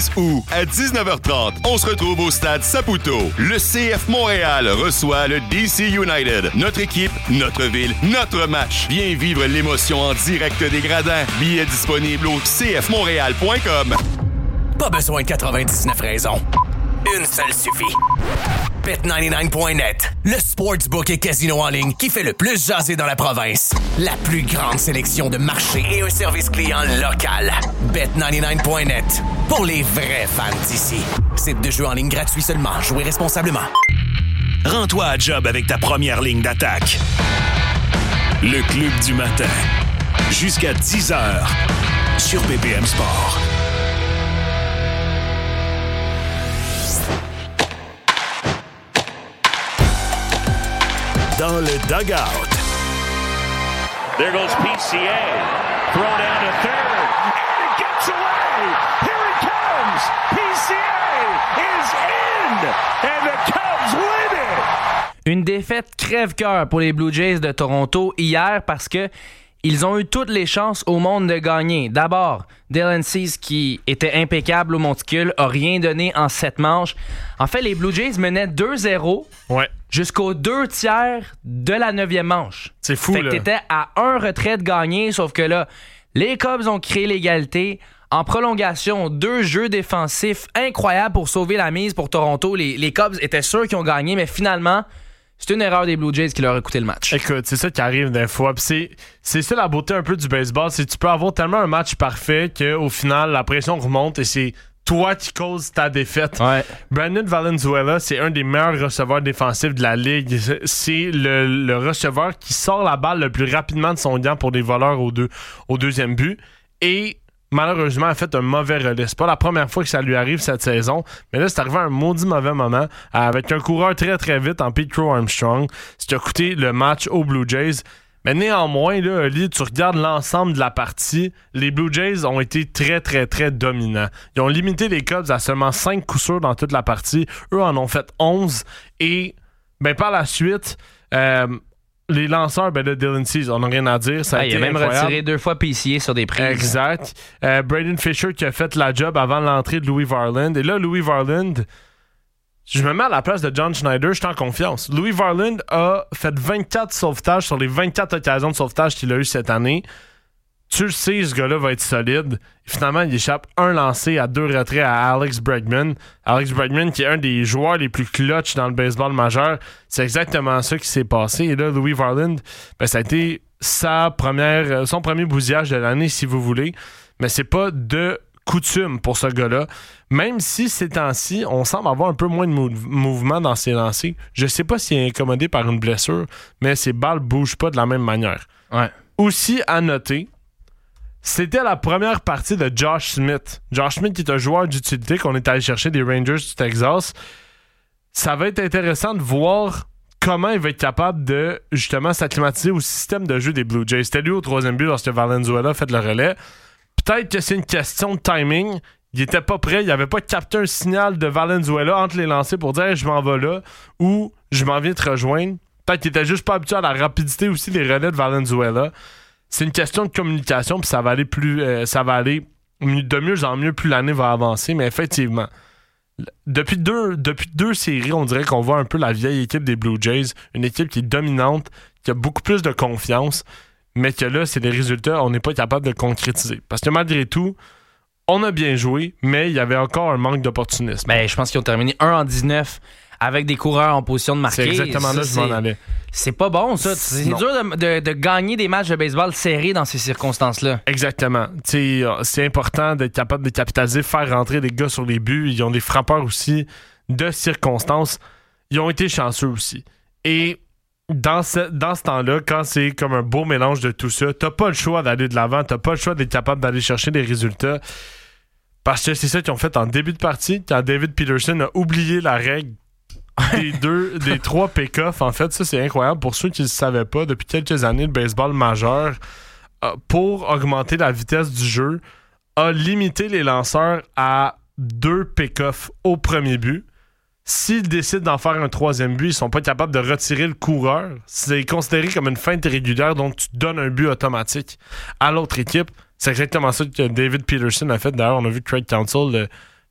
10 août à 19h30, on se retrouve au stade Saputo. Le CF Montréal reçoit le DC United. Notre équipe, notre ville, notre match. Viens vivre l'émotion en direct des gradins. Billets disponibles au cfmontréal.com. Pas besoin de 99 raisons. Une seule suffit. Bet99.net, le sportsbook et casino en ligne qui fait le plus jaser dans la province. La plus grande sélection de marchés et un service client local. Bet99.net, pour les vrais fans d'ici. Site de jeu en ligne gratuit seulement. Jouez responsablement. Rends-toi à job avec ta première ligne d'attaque. Le club du matin. Jusqu'à 10h sur BPM Sport. Dans le dugout. There goes PCA. Throw down to third. And it gets away. Here it comes. PCA is in. And the Cubs win it. Une défaite crève-cœur pour les Blue Jays de Toronto hier parce que ils ont eu toutes les chances au monde de gagner. D'abord, Dylan Cease, qui était impeccable au monticule, a rien donné en 7 manches. En fait, les Blue Jays menaient 2-0 jusqu'aux 2 tiers de la 9e manche. C'est fou, fait que t'étais à un retrait de gagner, sauf que là, les Cubs ont créé l'égalité. En prolongation, 2 jeux défensifs incroyables pour sauver la mise pour Toronto. Les Cubs étaient sûrs qu'ils ont gagné, mais finalement, c'est une erreur des Blue Jays qui leur a coûté le match. Écoute, c'est ça qui arrive des fois. Puis c'est ça la beauté un peu du baseball, c'est que tu peux avoir tellement un match parfait qu'au final, la pression remonte et c'est toi qui causes ta défaite. Ouais. Brandon Valenzuela, c'est un des meilleurs receveurs défensifs de la ligue. C'est le receveur qui sort la balle le plus rapidement de son gant pour des voleurs au deuxième but. Et malheureusement, a fait un mauvais relais. C'est pas la première fois que ça lui arrive cette saison, mais là, c'est arrivé à un maudit mauvais moment avec un coureur très très vite en Pete Crow Armstrong, ce qui a coûté le match aux Blue Jays. Mais néanmoins, là, Oli, tu regardes l'ensemble de la partie, les Blue Jays ont été très très très dominants. Ils ont limité les Cubs à seulement 5 coups sûrs dans toute la partie. Eux en ont fait 11 et par la suite... les lanceurs, là, Dylan Cease, on n'a rien à dire. Ça a été il a même incroyable. retiré 2 fois PCA sur des prises. Exact. Braden Fisher qui a fait la job avant l'entrée de Louis Varland. Et là, Louis Varland, je me mets à la place de John Schneider, je suis en confiance. Louis Varland a fait 24 sauvetages sur les 24 occasions de sauvetage qu'il a eu cette année. Tu le sais, ce gars-là va être solide. Et finalement, il échappe un lancé à 2 retraits à Alex Bregman. Alex Bregman, qui est un des joueurs les plus clutch dans le baseball majeur. C'est exactement ça qui s'est passé. Et là, Louis Varland, ça a été son premier bousillage de l'année, si vous voulez. Mais c'est pas de coutume pour ce gars-là. Même si ces temps-ci, on semble avoir un peu moins de mouvement dans ses lancers. Je sais pas s'il est incommodé par une blessure, mais ses balles bougent pas de la même manière. Ouais. Aussi à noter, c'était la première partie de Josh Smith. Josh Smith qui est un joueur d'utilité qu'on est allé chercher des Rangers du Texas. Ça va être intéressant de voir comment il va être capable de justement s'acclimatiser au système de jeu des Blue Jays. C'était lui au 3e but lorsque Valenzuela a fait le relais. Peut-être que c'est une question de timing. Il était pas prêt, il avait pas capté un signal de Valenzuela entre les lancers pour dire hey, je m'en vais là ou je m'en viens te rejoindre. Peut-être qu'il était juste pas habitué à la rapidité aussi des relais de Valenzuela. C'est une question de communication, puis ça va aller de mieux en mieux plus l'année va avancer. Mais effectivement, depuis deux séries, on dirait qu'on voit un peu la vieille équipe des Blue Jays, une équipe qui est dominante, qui a beaucoup plus de confiance, mais que là, c'est des résultats, on n'est pas capable de concrétiser. Parce que malgré tout, on a bien joué, mais il y avait encore un manque d'opportunisme. Je pense qu'ils ont terminé 1-19 avec des coureurs en position de marquer. C'est exactement là que je m'en allais. C'est pas bon, ça. C'est dur de gagner des matchs de baseball serrés dans ces circonstances-là. Exactement. C'est important d'être capable de capitaliser, faire rentrer des gars sur les buts. Ils ont des frappeurs aussi de circonstances. Ils ont été chanceux aussi. Et dans ce temps-là, quand c'est comme un beau mélange de tout ça, t'as pas le choix d'aller de l'avant, t'as pas le choix d'être capable d'aller chercher des résultats. Parce que c'est ça qu'ils ont fait en début de partie, quand David Peterson a oublié la règle des 3 pick-off. En fait, ça, c'est incroyable. Pour ceux qui ne le savaient pas, depuis quelques années, le baseball majeur, pour augmenter la vitesse du jeu, a limité les lanceurs à 2 pick-off au premier but. S'ils décident d'en faire un 3e but, ils sont pas capables de retirer le coureur. C'est considéré comme une feinte régulière, donc tu donnes un but automatique à l'autre équipe. C'est exactement ça que David Peterson a fait. D'ailleurs, on a vu Craig Counsell